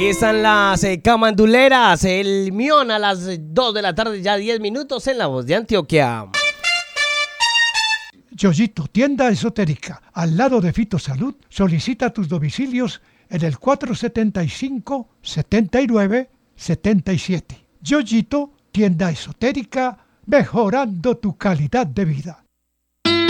Ahí están las camanduleras, el Mion a las 2 de la tarde, ya 10 minutos en La Voz de Antioquia. Yoyito, tienda esotérica, al lado de Fito Salud. Solicita tus domicilios en el 475-7977. Yoyito, tienda esotérica, mejorando tu calidad de vida.